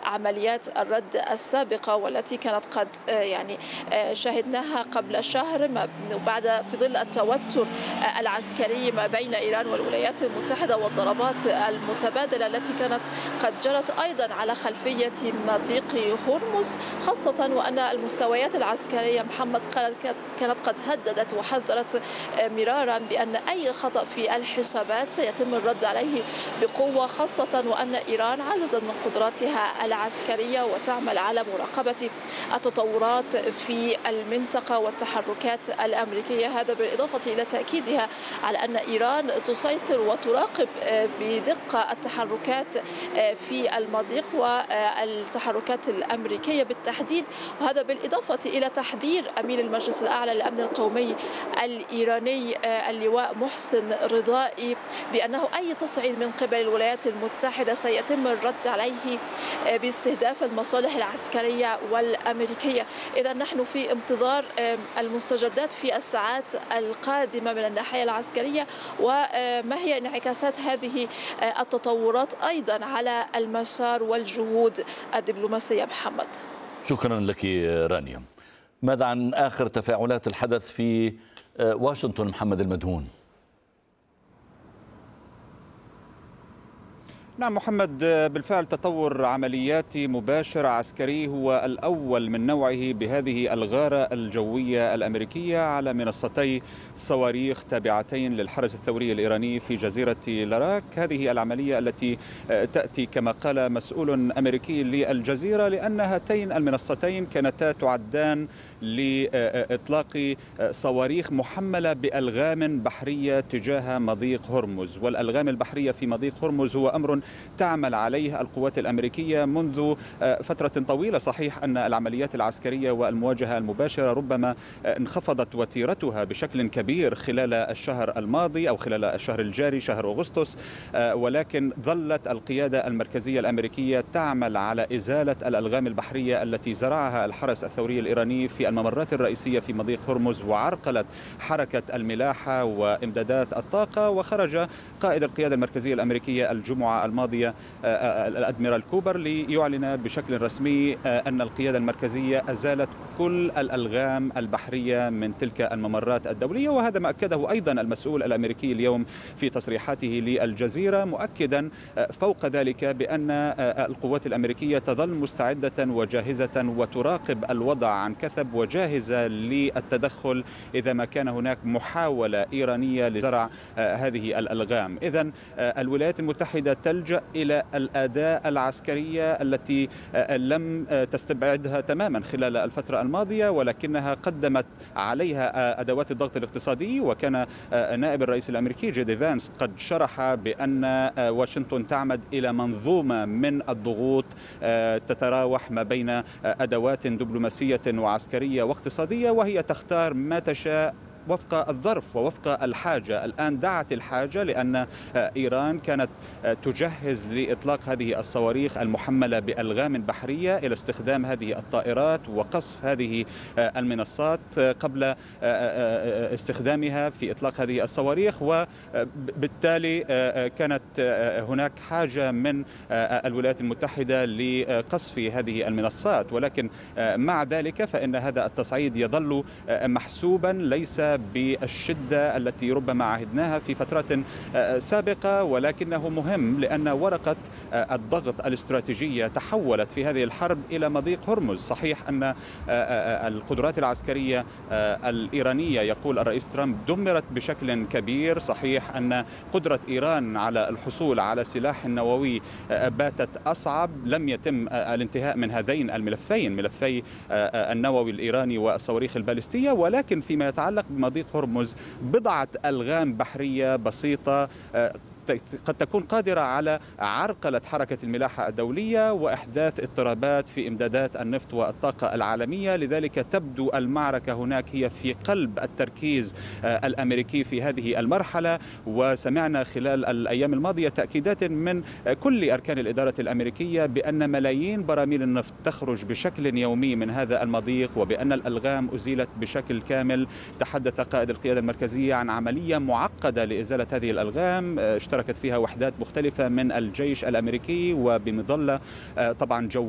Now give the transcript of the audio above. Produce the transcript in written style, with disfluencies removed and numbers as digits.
عمليات الرد السابقة والتي كانت قد شاهدناها قبل شهر بعد في ظل التوتر العسكري ما بين إيران والولايات المتحدة والضربات المتبادلة التي كانت قد جرت أيضا على خلفية مضيق هرمز، خاصة وأن المستويات العسكرية محمد كانت قد هددت وحذرت مرارا بأن أي خطأ في الحسابات سيتم الرد عليه بقوة، خاصة وأن إيران عززت من قدراتها العسكرية وتعمل على مراقبة التطورات في المنطقة والتحركات الأمريكية. هذا بالإضافة إلى تأكيدها على أن إيران تسيطر وتراقب بدقة التحركات في المضيق والتحركات الأمريكية بالتحديد، وهذا بالإضافة إلى تحذير أمين المجلس الأعلى للأمن القومي الإيراني اللواء محسن رضائي بأنه أي تصعيد من قبل الولايات المتحدة سيتم الرد عليه باستهداف المصالح العسكرية والأمريكية. إذا نحن في انتظار المستجدات في الساعات القادمة من الناحية العسكرية، وما هي انعكاسات هذه التطورات أيضا على المسار والجهود الدبلوماسية. محمد، شكرا لك رانيا. ماذا عن آخر تفاعلات الحدث في واشنطن محمد المدهون؟ نعم محمد، بالفعل تطور عمليات مباشر عسكري هو الأول من نوعه بهذه الغارة الجوية الأمريكية على منصتي صواريخ تابعتين للحرس الثوري الإيراني في جزيرة لاراك. هذه العملية التي تأتي كما قال مسؤول أمريكي للجزيرة لأن هاتين المنصتين كانتا تعدان لإطلاق صواريخ محملة بألغام بحرية تجاه مضيق هرمز، والألغام البحرية في مضيق هرمز هو أمر تعمل عليه القوات الأمريكية منذ فترة طويلة. صحيح أن العمليات العسكرية والمواجهة المباشرة ربما انخفضت وتيرتها بشكل كبير خلال الشهر الماضي أو خلال الشهر الجاري شهر أغسطس، ولكن ظلت القيادة المركزية الأمريكية تعمل على إزالة الألغام البحرية التي زرعها الحرس الثوري الإيراني في الممرات الرئيسية في مضيق هرمز وعرقلت حركة الملاحة وإمدادات الطاقة. وخرج قائد القيادة المركزية الأمريكية الجمعة الماضية الأدميرال كوبر ليعلن بشكل رسمي أن القيادة المركزية أزالت كل الألغام البحرية من تلك الممرات الدولية، وهذا ما أكده أيضا المسؤول الأمريكي اليوم في تصريحاته للجزيرة، مؤكدا فوق ذلك بأن القوات الأمريكية تظل مستعدة وجاهزة وتراقب الوضع عن كثب وجاهزة للتدخل إذا ما كان هناك محاولة إيرانية لزرع هذه الألغام. إذن الولايات المتحدة تلجأ إلى الأداة العسكرية التي لم تستبعدها تماما خلال الفترة الماضية، ولكنها قدمت عليها أدوات الضغط الاقتصادي. وكان نائب الرئيس الأمريكي جي دي فانس قد شرح بأن واشنطن تعمد إلى منظومة من الضغوط تتراوح ما بين أدوات دبلوماسية وعسكرية واقتصادية، وهي تختار ما تشاء وفق الظرف ووفق الحاجة. الآن دعت الحاجة لأن إيران كانت تجهز لإطلاق هذه الصواريخ المحملة بألغام بحرية إلى استخدام هذه الطائرات وقصف هذه المنصات قبل استخدامها في إطلاق هذه الصواريخ، وبالتالي كانت هناك حاجة من الولايات المتحدة لقصف هذه المنصات. ولكن مع ذلك فإن هذا التصعيد يظل محسوبا ليس بالشدة التي ربما عهدناها في فترات سابقة، ولكنه مهم لأن ورقة الضغط الاستراتيجية تحولت في هذه الحرب إلى مضيق هرمز. صحيح أن القدرات العسكرية الإيرانية يقول الرئيس ترامب دمرت بشكل كبير. صحيح أن قدرة إيران على الحصول على سلاح نووي باتت أصعب. لم يتم الانتهاء من هذين الملفين، ملفي النووي الإيراني والصواريخ البالستية، ولكن فيما يتعلق بمضيق هرمز بضعة ألغام بحرية بسيطة قد تكون قادرة على عرقلة حركة الملاحة الدولية وإحداث اضطرابات في إمدادات النفط والطاقة العالمية. لذلك تبدو المعركة هناك هي في قلب التركيز الأمريكي في هذه المرحلة. وسمعنا خلال الأيام الماضية تأكيدات من كل أركان الإدارة الأمريكية بأن ملايين براميل النفط تخرج بشكل يومي من هذا المضيق، وبأن الألغام أزيلت بشكل كامل. تحدث قائد القيادة المركزية عن عملية معقدة لإزالة هذه الألغام اشتركت فيها وحدات مختلفة من الجيش الأمريكي وبمظلة طبعا جو